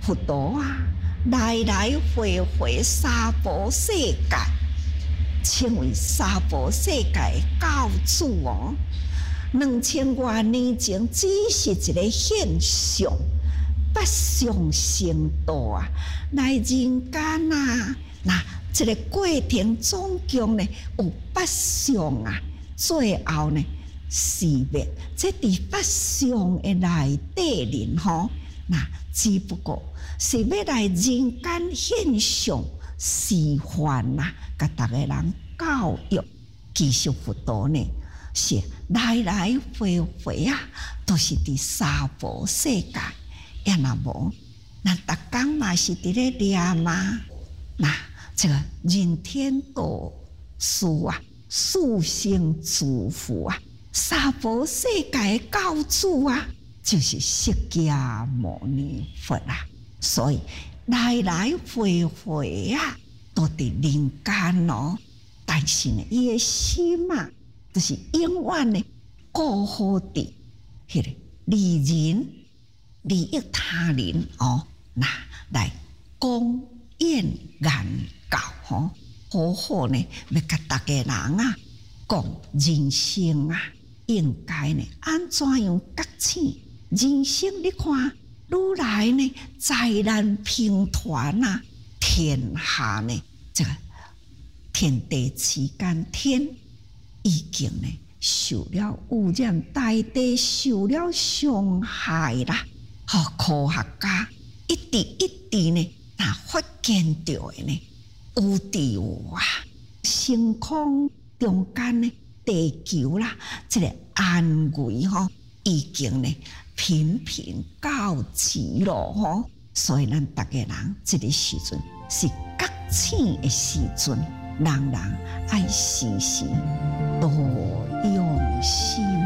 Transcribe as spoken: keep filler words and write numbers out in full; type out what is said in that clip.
佛陀啊，来来回回娑婆世界，成为娑婆世界的教主哦。两千多年前只是一个现象，八相成道啊，来人间啊，那这个过程总共呢有八相啊，最后呢是灭。这伫八相的内底人吼，那只不过是要来人间现象示范呐，甲逐个人教育。其实佛陀呢是来来回回啊，都是伫娑婆世界。也若无，咱逐工嘛是伫咧念嘛。那这个人天道事啊，四生诸佛啊，娑婆世界的教主啊，就是释迦牟尼佛啊。所以来来回回啊，都伫人间哦。但是呢，伊的心啊，就是永远呢顾好伫迄个利人、利益他人哦，那来讲演言教吼，好好呢要甲逐个人啊讲人生啊，应该呢安怎样觉醒？人生你看，愈来呢灾难频传啊，天下呢这个天地之间，天已经呢受了污染，大地受了伤害啦。好，科学家一直一直呢，那发现到的呢，有伫啊星空中间呢，地球啦，这个安危吼，已经呢频频告急咯吼。所以咱逐个人这个时阵是觉醒的时阵。人人爱时时多